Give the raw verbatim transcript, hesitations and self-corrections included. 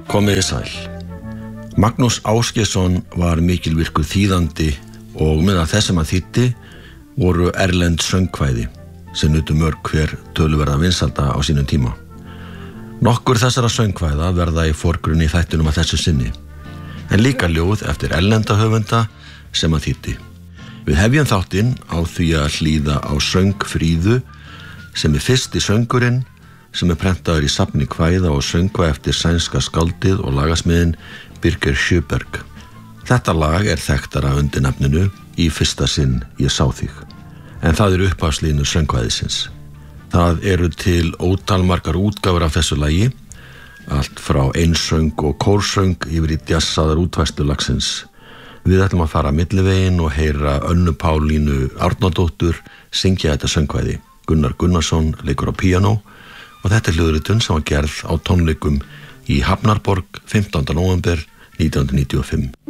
Komiði sæl. Magnús Ásgeirsson var mikilvirkur þýðandi og meðal þess sem hann þýddi voru erlend söngkvæði sem nutu mörg hver töluverða vinsalda á sínum tíma. Nokkur þessara söngkvæða verða í forgrunni í þættinum að þessu sinni, en líka ljóð eftir erlenda höfunda sem hann þýddi. Við hefjum þáttinn á því að hlýða á söng Fríðu sem er fyrsti söngurinn sem er prentaður í safni kvæða og söngva eftir sænska skáldið og lagasmiðin Birger Sjöberg. Þetta lag er þekktara undir nafninu Í fyrsta sinn ég sá þig, en það er upphafslínur söngkvæðisins. Það eru til ótalmargar útgáfur af þessu lagi, allt frá einsöng og kórsöng yfir í djassaðar útfærslu lagsins. Við ætlum að fara millivegin og heyra Önnu Pálínu Árnadóttur syngja þetta söngkvæði. Gunnar Gunnarsson leikur á píanó og þetta er hljóðritun sem var gerð á tónleikum í Hafnarborg fimmtánda nóvember nítján hundruð níutíu og fimm.